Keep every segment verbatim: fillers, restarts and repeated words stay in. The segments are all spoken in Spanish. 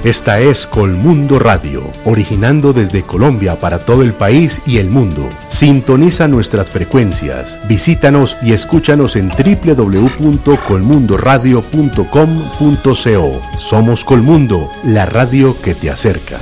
Esta es Colmundo Radio, originando desde Colombia para todo el país y el mundo. Sintoniza nuestras frecuencias, visítanos y escúchanos en doble u doble u doble u punto colmundo radio punto com punto co. Somos Colmundo, la radio que te acerca.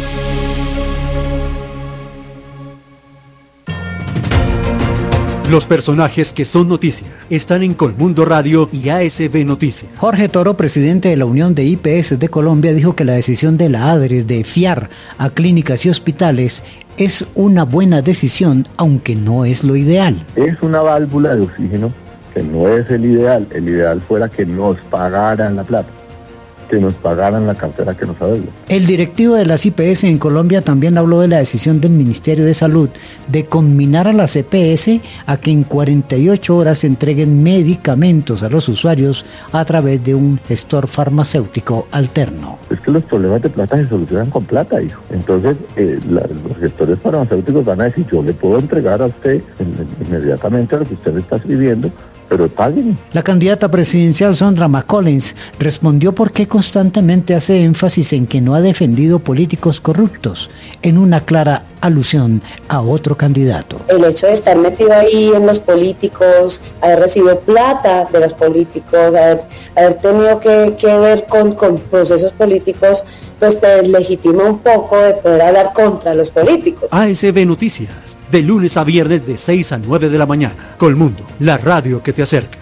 Los personajes que son noticia están en Colmundo Radio y A S B Noticias. Jorge Toro, presidente de la Unión de I P S de Colombia, dijo que la decisión de la ADRES de fiar a clínicas y hospitales es una buena decisión, aunque no es lo ideal. Es una válvula de oxígeno que no es el ideal. El ideal fuera que nos pagaran la plata, que nos pagaran la cartera que nos adeuda. El directivo de las I P S en Colombia también habló de la decisión del Ministerio de Salud de combinar a las E P S a que en cuarenta y ocho horas entreguen medicamentos a los usuarios a través de un gestor farmacéutico alterno. Es que los problemas de plata se solucionan con plata, hijo. Entonces, eh, la, los gestores farmacéuticos van a decir, yo le puedo entregar a usted inmediatamente lo que usted le está escribiendo, pero paguen. La candidata presidencial Sondra McCollins respondió por qué constantemente hace énfasis en que no ha defendido políticos corruptos, en una clara alusión a otro candidato. El hecho de estar metido ahí en los políticos, haber recibido plata de los políticos, haber, haber tenido que, que ver con, con procesos políticos, pues te legitima un poco de poder hablar contra los políticos. A S B Noticias, de lunes a viernes de seis a nueve de la mañana. Colmundo, la radio que te acerca.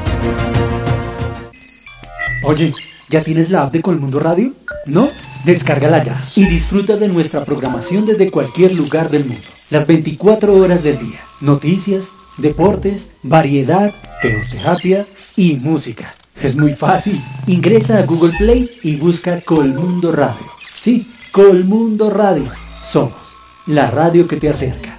Oye, ¿ya tienes la app de Colmundo Radio? ¿No? Descárgala ya y disfruta de nuestra programación desde cualquier lugar del mundo. Las veinticuatro horas del día. Noticias, deportes, variedad, teoterapia y música. Es muy fácil. Ingresa a Google Play y busca Colmundo Radio. Sí, Colmundo Radio. Somos la radio que te acerca.